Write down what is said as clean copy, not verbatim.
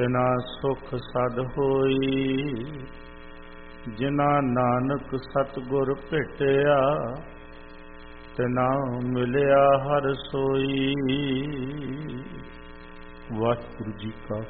ਤਿਨਾ ਸੁਖ ਸਦ ਹੋਈ। ਜਿਨਾ ਨਾਨਕ ਸਤਿਗੁਰ ਭੇਟਿਆ ਤਿਨਾ ਮਿਲਿਆ ਹਰਿ ਸੋਈ। ਵਾਹਿਗੁਰੂ ਜੀ ਕਾ